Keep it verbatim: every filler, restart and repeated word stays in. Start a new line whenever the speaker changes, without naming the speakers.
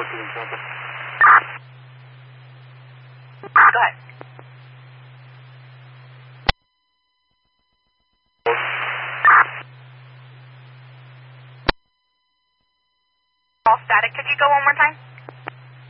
Go ahead. All static. Could you go one more time?